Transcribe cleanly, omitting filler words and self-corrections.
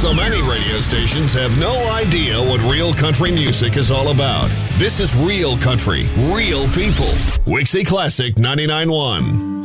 So many radio stations have no idea what real country music is all about. This is Real Country, Real People. Wixie Classic 99.1.